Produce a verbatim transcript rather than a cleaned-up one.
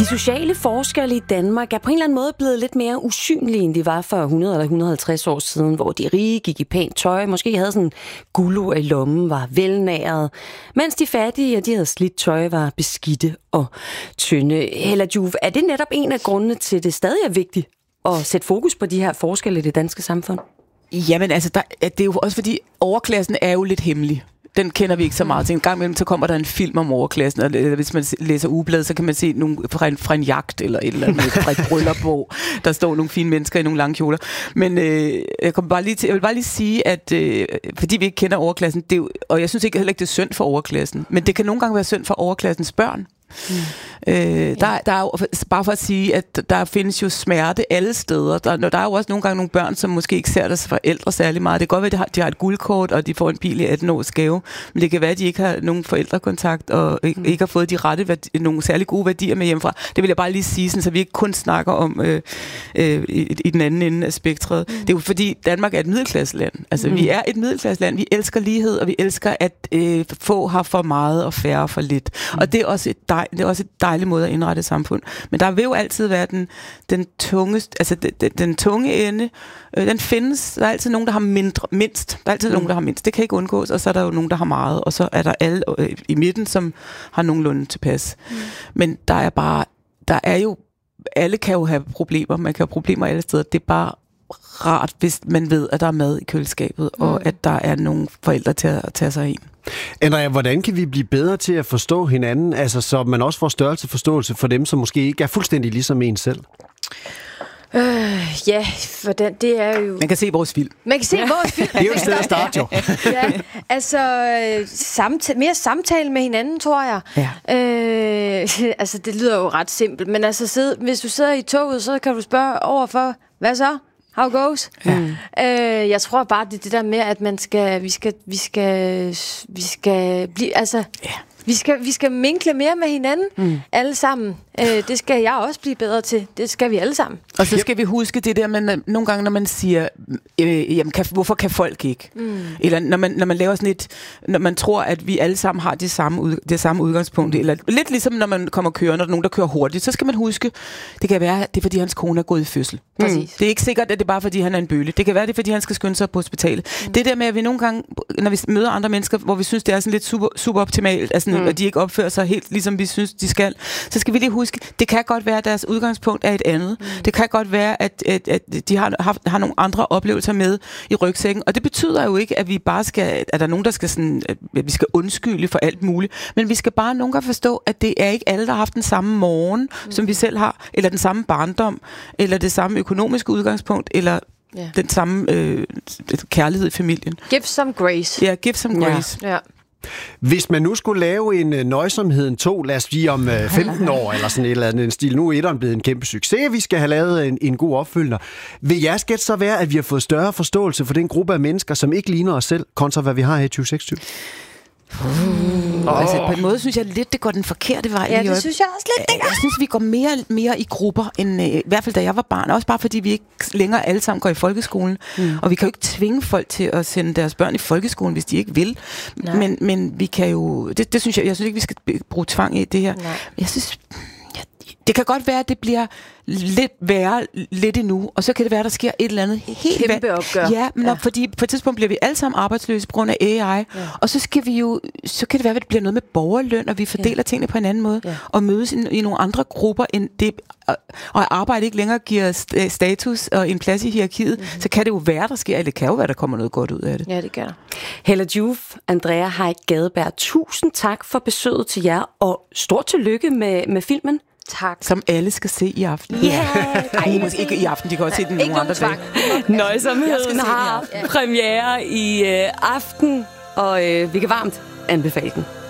De sociale forskelle i Danmark er på en eller anden måde blevet lidt mere usynlige, end de var for hundrede eller et hundrede og halvtreds år siden, hvor de rige gik i pænt tøj, måske havde sådan guldur i lommen, var velnæret, mens de fattige, og de havde slidt tøj, var beskidte og tynde. Hella Joof, er det netop en af grundene til, at det stadig er vigtigt at sætte fokus på de her forskelle i det danske samfund? Jamen altså, der, det er jo også fordi, overklassen er jo lidt hemmelig. Den kender vi ikke så meget til. En gang imellem, så kommer der en film om overklassen, og hvis man læser ugebladet, så kan man se nogle fra en, fra en jagt, eller et eller andet, fra et bryllup, hvor der står nogle fine mennesker i nogle lange kjoler. Men øh, jeg, kommer bare lige til, jeg vil bare lige sige, at øh, fordi vi ikke kender overklassen, det er jo, og jeg synes ikke heller ikke, det er synd for overklassen, men det kan nogle gange være synd for overklassens børn. Mm. Øh, ja. der, der er jo, bare for at sige, at der findes jo smerte alle steder. Der, der er jo også nogle gange nogle børn, som måske ikke ser deres forældre særlig meget. Det kan godt være, at de har, de har et guldkort, og de får en bil i atten års gave, men det kan være, at de ikke har nogen forældrekontakt, og ikke, mm. ikke har fået de rette værdi, nogle særlig gode værdier med hjemmefra. Det vil jeg bare lige sige, sådan, så vi ikke kun snakker om øh, øh, i, i den anden ende af spektret. Mm. Det er jo fordi, Danmark er et middelklasseland. Altså, mm. vi er et middelklasseland. Vi elsker lighed, og vi elsker, at øh, få har for meget, og færre for lidt. Mm. Og det er også et dej, det er også et dejlig måde at indrette et samfund. Men der vil jo altid være den, den tunge, altså den, den, den tunge ende. Øh, den findes. Der er altid nogen, der har mindre, mindst. Der er altid mm. nogen, der har mindst. Det kan ikke undgås. Og så er der jo nogen, der har meget. Og så er der alle øh, i midten, som har nogenlunde tilpas. Mm. Men der er bare, der er jo, alle kan jo have problemer. Man kan have problemer alle steder. Det er bare rart, hvis man ved, at der er mad i køleskabet, mm. og at der er nogle forældre til at tage sig ind. Andrea, hvordan kan vi blive bedre til at forstå hinanden, altså så man også får størrelse forståelse for dem, som måske ikke er fuldstændig ligesom en selv? Øh, ja, for den, det er jo... Man kan se vores film. Man kan se ja. vores film. Det er jo et sted at starte, jo. Ja, altså, samtale, mere samtale med hinanden, tror jeg. Ja. Øh, altså, det lyder jo ret simpelt, men altså, sidde, hvis du sidder i toget, så kan du spørge overfor, hvad så? How goes? Ja. Øh, jeg tror bare, det er det der med, at man skal, vi skal, vi skal, vi skal blive, altså... Ja. Vi skal, vi skal minkle mere med hinanden, mm. alle sammen. Øh, det skal jeg også blive bedre til. Det skal vi alle sammen. Og så skal vi huske det der, man, nogle gange, når man siger, øh, jamen, kan, hvorfor kan folk ikke? Mm. Eller når man, når man laver sådan et, når man tror, at vi alle sammen har det samme, ud, det samme udgangspunkt. Eller lidt ligesom, når man kommer kørende, når der er nogen, der kører hurtigt, så skal man huske, det kan være, det er, fordi hans kone er gået i fødsel. Mm. Det er ikke sikkert, at det er bare, fordi han er en bølle. Det kan være, det er, fordi han skal skynde sig på hospitalet. Mm. Det der med, at vi nogle gange, når vi møder andre mennesker, hvor vi synes, det er sådan lidt super, super optimalt, altså, mm. og de ikke opfører sig helt, ligesom vi synes, de skal, så skal vi lige huske, det kan godt være, at deres udgangspunkt er et andet. Mm. Det kan godt være, at, at, at de har, haft, har nogle andre oplevelser med i rygsækken, og det betyder jo ikke, at vi bare skal, at der er nogen, der skal sådan, at vi skal undskylde for alt muligt, men vi skal bare nogle gange forstå, at det er ikke alle, der har haft den samme morgen, mm. som vi selv har, eller den samme barndom, eller det samme økonomiske udgangspunkt, eller yeah. den samme øh, kærlighed i familien. Give some grace. Ja, give some grace. Ja. Ja. Hvis man nu skulle lave en uh, Nøjsomheden to, lad os sige om uh, femten år, eller sådan et eller andet en stil, nu er etteren blevet en kæmpe succes, vi skal have lavet en, en god opfølger. Vil jeres gæt så være, at vi har fået større forståelse for den gruppe af mennesker, som ikke ligner os selv, kontra hvad vi har her i tyve seksogtyve? Uh, oh. Altså på en måde synes jeg lidt, det går den forkerte vej. Ja, det synes jeg også lidt. Jeg synes, vi går mere, mere i grupper, end øh, i hvert fald da jeg var barn. Også bare fordi vi ikke længere alle sammen går i folkeskolen. Mm. Og vi kan jo ikke tvinge folk til at sende deres børn i folkeskolen, hvis de ikke vil. Men, men vi kan jo... Det, det synes jeg, jeg synes ikke, vi skal bruge tvang i det her. Nej. Jeg synes... Ja, det kan godt være, at det bliver lidt værre lidt endnu, og så kan det være, at der sker et eller andet helt kæmpe opgør. Ja, men ja. Fordi på et tidspunkt bliver vi alle sammen arbejdsløse på grund af A I, ja. Og så skal vi jo, så kan det være, at det bliver noget med borgerløn, og vi fordeler ja. tingene på en anden måde, ja. og mødes i, i nogle andre grupper, end det, og, og arbejde ikke længere giver status og en plads i hierarkiet, mm-hmm. så kan det jo være, der sker, eller det kan jo være, der kommer noget godt ud af det. Ja, det gør der. Hella Joof, Andrea Heick Gadeberg, tusind tak for besøget til jer, og stort tillykke med, med filmen. Tak. Som alle skal se i aften. Ja. Yeah. Nej, måske ikke i aften. De kan også se den nogle andre dage. Nøjsomheden har premiere i øh, aften, og øh, vi kan varmt anbefale den.